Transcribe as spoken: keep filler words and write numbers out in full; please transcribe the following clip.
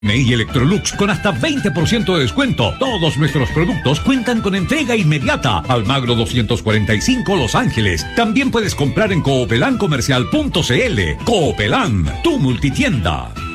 y Electrolux con hasta veinte por ciento de descuento. Todos nuestros productos cuentan con entrega inmediata. Almagro doscientos cuarenta y cinco, Los Ángeles. También puedes comprar en coopelan comercial punto c l. Coopelan, tu multitienda.